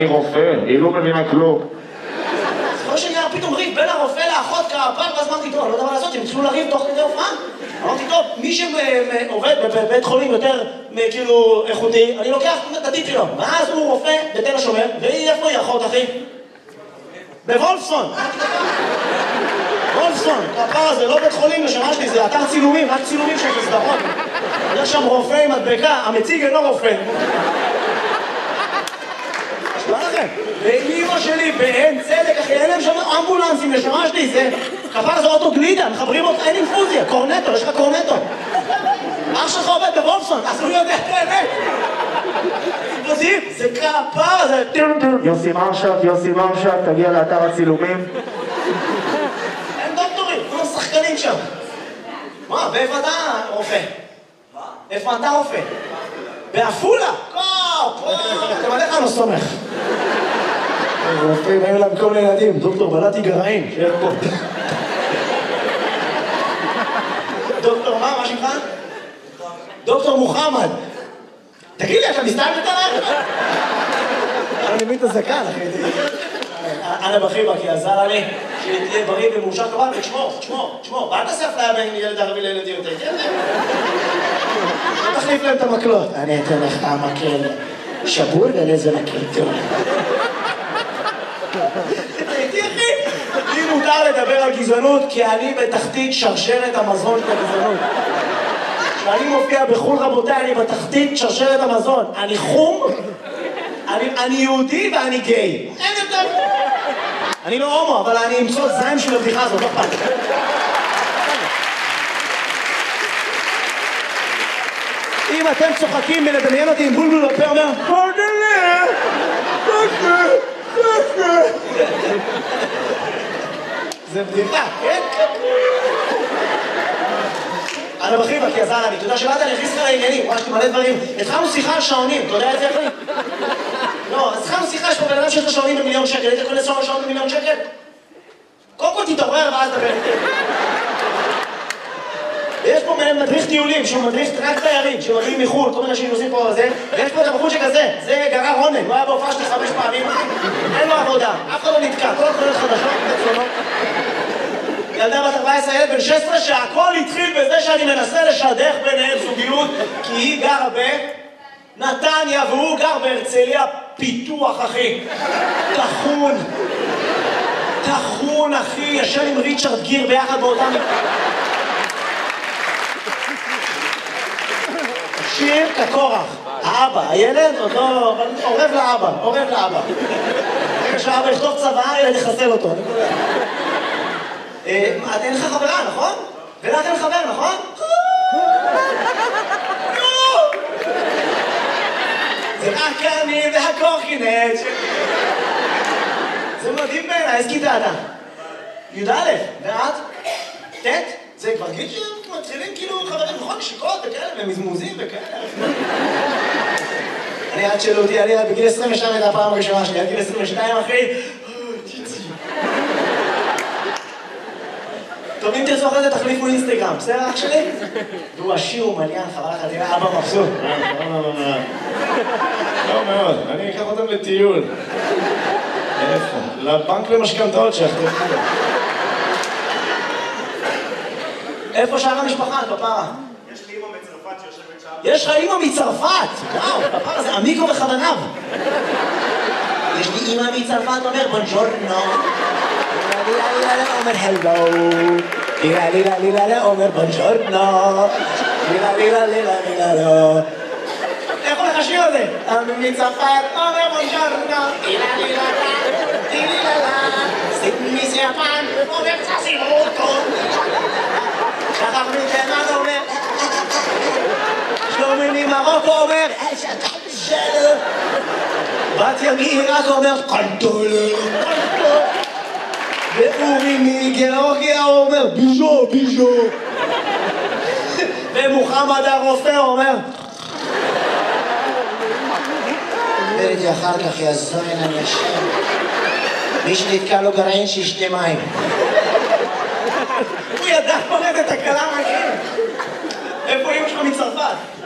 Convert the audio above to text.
רופא, היא לא מבינה כלום. זוכר שנהיה פתאום ריב בין הרופא לאחות כפר, ואז אמרתי, טוב, אני לא יודע מה לעשות, הם התחילו לריב תוך כדי הופעה. אמרתי, טוב, מי שעובד בבית חולים יותר כאילו איכותי, אני לוקח את הטיפ שלו. ואז הוא רופא בתל השומר, והיא איפה היא אחות, אחי? בוולפסון. וולפסון, כפר הזה, לא בית חולים לשמה שלי, זה אתר צילומים, רק צילומים של סדרות. יש שם רופא עם מדבקה, המציג אינו רופא. נשמע לכם, ואימא שלי באין צדק, אחי, אין להם שם אמבולנסים לשמה שלי, זה כפר זה אוטו גלידה, מחברים אותך, אין אינפוזיה, קורנטו, יש לך קורנטו. אח שלך עובד בוולפסון, אז הוא יודע את האמת. זה כפר, זה... יוסי מרשק, תגיע לאתר הצילומים. אין דוקטורים, כולם שחקנים שם. מה, ואיפה אתה רופא? מה? איפה אתה רופא? בעפולה? גם עליך לא סומך. רופאים, היו להם כל מיני ילדים, דוקטור בלעתי גרעין, שיהיה פה. דוקטור מה שמך? דוקטור מוחמד. תגיד לי, אתה מסתלבט עליי? אני מבין את הזקן, אחי. אנה בחיבה, כי עזר לי שתהיה בריא ומאושר כבל, ותשמור, ואל תעשה אפליה בין ילד ערבי לילד יהודי, כן? תחליף להם את המקלות. אני אתן לך המקל שבור ולאיזה מקל טוב. תראי, אחי, לי מותר לדבר על גזענות, כי אני בתחתית שרשרת המזון של הגזענות. כשאני מופיע בחו"ל, רבותיי, אני בתחתית שרשרת המזון. אני חום, אני יהודי ואני גיי. אין יותר. אני לא הומו, אבל אני אמצוא זיים של הבדיחה הזאת, לא פעם. אם אתם צוחקים מלדמיין אותי עם בולבול בפה, אומר זה בדיחה, כן? אנה בחיבה, כי עזר לי, תודה שבאת, אני אכניס לך לעניינים, ממש מלא דברים. התחלנו שיחה על שעונים, אתה יודע את זה אחי? לא, אז התחלנו שיחה, יש פה בן אדם שיש לו שעונים ב1,000,000 שקל, היית קונה שעון ב1,000,000 שקל? קודם כל תתעורר ואז דבר איתי. ויש פה מדריך טיולים, שהוא מדריך רק תיירים, שמגיעים מחו"ל, כל מיני אנשים נוסעים פה על זה, ויש פה את הבחור שכזה, זה גרר רונן, הוא היה בהופעה שלי 5 פעמים, אין לו עבודה, אף אחד לא נתקע, כל התחולות חדשות, מצונות. ילדה בת 14, ילד בן 16, שהכל התחיל בזה שאני מנסה לשדך ביניהם זוגיות, כי היא גרה בנתניה והוא גר בהרצליה פיתוח, אחי. תחון, אחי, ישן עם ריצ'רד גיר ביחד באותם... שיר כקורח, האבא, הילד עוד לא... עורב לאבא. רגע שהאבא יכתוב צבא, ילד יחסל אותו. אין לך חברה, נכון? ולך אין חבר, נכון? זה רק אני והקורקינט. זה מדהים בעיניי, איזה כיתה אתה? י"א, ואת? ט'? זה כבר גיל שמתחילים כאילו חברים, נכון? נשיקות וכאלה, ומזמוזים וכאלה. אני עד שאלו אותי, אני בגיל 22 הייתה הפעם הראשונה שלי, עד גיל 22 אחי. טוב, אם תרצו אחרי זה תחליפו אינסטגרם, בסדר אח שלי? והוא עשיר ומעניין, חבל לך, תראה, אבא מבסוט. לא מאוד, אני אקח אותם לטיול. איפה? לבנק למשכנתאות שאחרי. איפה שאר המשפחה, פפרה? יש לי אמא מצרפת שיושבת שם. יש לך אמא מצרפת! וואו, פפרה זה עמיקו בכווניו. יש לי אמא מצרפת, אומר בונג'ורנו. אומר הלו. לילה, אומר בונג'ורנו. לילה. איך הולך השיר הזה? אמא מצרפת, אומר בונג'ורנו. לילה. סימי סיאפן, אומר צסימוטו. שכח מתימן אומר שלומי ממרוקו אומר שלום בת מעיראק אומר קנטולה ואורי מגיאורגיה אומר ביז'ו ומוחמד הרופא אומר וראיתי אחר כך יזוין אנשים מי שנתקע לו גרעין שישתה מים הוא ידע פורט את הקלה מהכיר. איפה אמא שלך מצרפת?